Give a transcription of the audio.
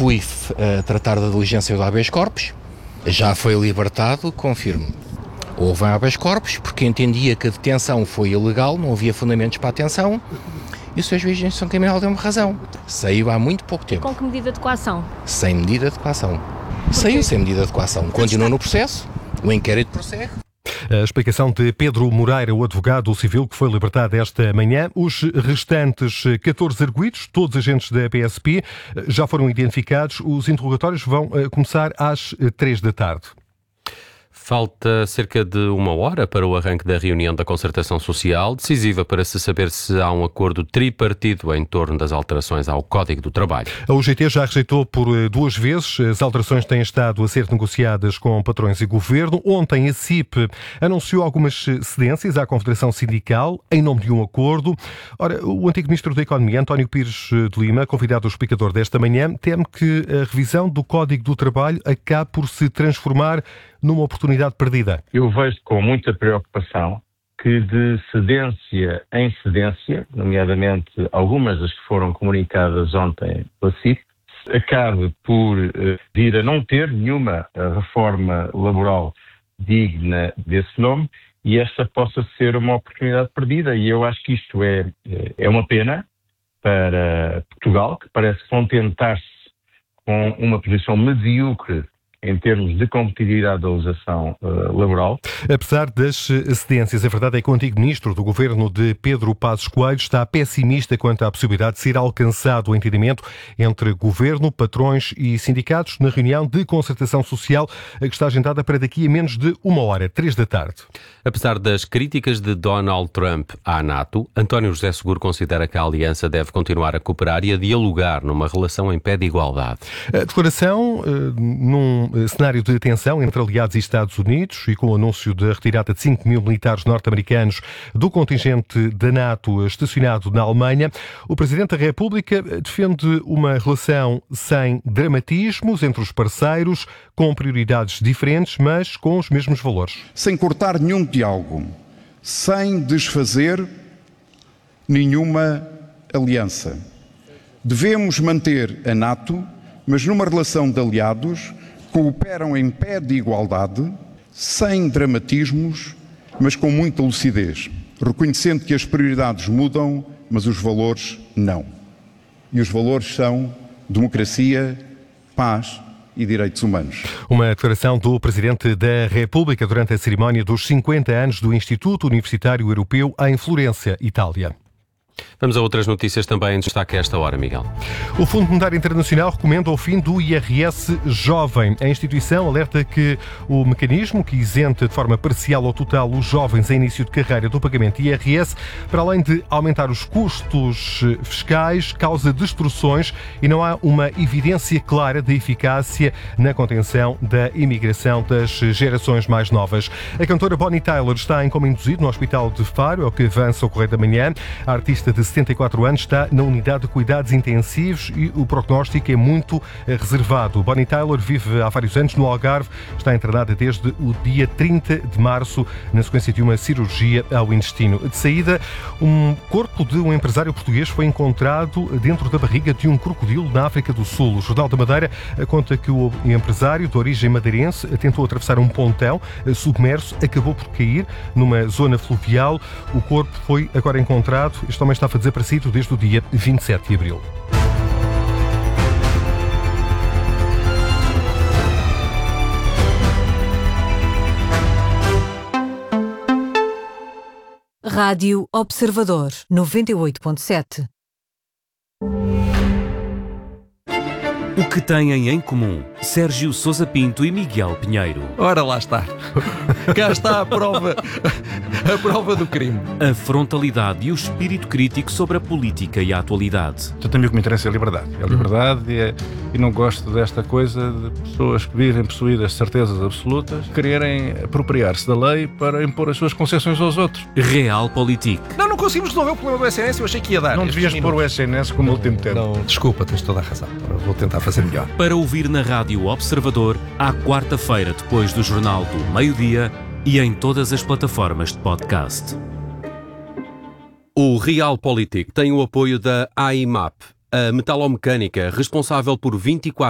Fui tratar da diligência do habeas corpus, já foi libertado, confirmo. Houve um habeas corpus porque entendia que a detenção foi ilegal, não havia fundamentos para a detenção e o Sr. Juiz de Instrução Criminal deu-me razão. Saiu há muito pouco tempo. Com que medida de coação? Sem medida de coação. Saiu sem medida de coação. Continua no processo, o inquérito prossegue. A explicação de Pedro Moreira, o advogado civil que foi libertado esta manhã. Os restantes 14 arguidos, todos agentes da PSP, já foram identificados. Os interrogatórios vão começar às 3 da tarde. Falta cerca de 1 hora para o arranque da reunião da Concertação Social, decisiva para se saber se há um acordo tripartido em torno das alterações ao Código do Trabalho. A UGT já rejeitou por 2 vezes. As alterações têm estado a ser negociadas com patrões e governo. Ontem a CIP anunciou algumas cedências à Confederação Sindical em nome de um acordo. Ora, o antigo Ministro da Economia, António Pires de Lima, convidado ao explicador desta manhã, teme que a revisão do Código do Trabalho acabe por se transformar numa oportunidade perdida. Eu vejo com muita preocupação que de cedência em cedência, nomeadamente algumas das que foram comunicadas ontem pela CIP, acabe por vir a não ter nenhuma reforma laboral digna desse nome e esta possa ser uma oportunidade perdida. E eu acho que isto é uma pena para Portugal, que parece contentar-se com uma posição medíocre em termos de competitividade da legislação laboral. Apesar das cedências, a verdade é que o antigo ministro do governo de Pedro Passos Coelho está pessimista quanto à possibilidade de ser alcançado o entendimento entre governo, patrões e sindicatos na reunião de concertação social que está agendada para daqui a menos de 1 hora, 3 da tarde. Apesar das críticas de Donald Trump à NATO, António José Seguro considera que a aliança deve continuar a cooperar e a dialogar numa relação em pé de igualdade. A declaração, num cenário de tensão entre aliados e Estados Unidos e com o anúncio da retirada de 5 mil militares norte-americanos do contingente da NATO estacionado na Alemanha, o Presidente da República defende uma relação sem dramatismos entre os parceiros, com prioridades diferentes, mas com os mesmos valores. Sem cortar nenhum diálogo, sem desfazer nenhuma aliança. Devemos manter a NATO, mas numa relação de aliados, cooperam em pé de igualdade, sem dramatismos, mas com muita lucidez, reconhecendo que as prioridades mudam, mas os valores não. E os valores são democracia, paz e direitos humanos. Uma declaração do Presidente da República durante a cerimónia dos 50 anos do Instituto Universitário Europeu em Florença, Itália. Vamos a outras notícias também em destaque a esta hora, Miguel. O Fundo Monetário Internacional recomenda o fim do IRS jovem. A instituição alerta que o mecanismo que isenta de forma parcial ou total os jovens em início de carreira do pagamento de IRS, para além de aumentar os custos fiscais, causa distorções e não há uma evidência clara de eficácia na contenção da imigração das gerações mais novas. A cantora Bonnie Tyler está em coma induzido no Hospital de Faro, é o que avança o Correio da Manhã. A artista de 74 anos está na unidade de cuidados intensivos e o prognóstico é muito reservado. Bonnie Tyler vive há vários anos no Algarve, está internada desde o dia 30 de março na sequência de uma cirurgia ao intestino. De saída, um corpo de um empresário português foi encontrado dentro da barriga de um crocodilo na África do Sul. O Jornal da Madeira conta que o empresário de origem madeirense tentou atravessar um pontão submerso, acabou por cair numa zona fluvial. O corpo foi agora encontrado. Este homem estava desaparecido desde o dia 27 de abril. Rádio Observador 98.7. O que têm em comum Sérgio Sousa Pinto e Miguel Pinheiro? Ora, lá está. Cá está a prova do crime. A frontalidade e o espírito crítico sobre a política e a atualidade. Eu também o que me interessa é a liberdade. É a liberdade e não gosto desta coisa de pessoas que virem possuídas de certezas absolutas, quererem apropriar-se da lei para impor as suas concessões aos outros. Realpolitik. Não conseguimos resolver o problema do SNS, eu achei que ia dar. Não devias pôr o SNS como último tempo. Não, desculpa, tens toda a razão. Vou tentar fazer melhor. Para ouvir na Rádio Observador, à quarta-feira, depois do Jornal do Meio-Dia e em todas as plataformas de podcast. O Realpolitik tem o apoio da AIMAP, a metalomecânica responsável por 24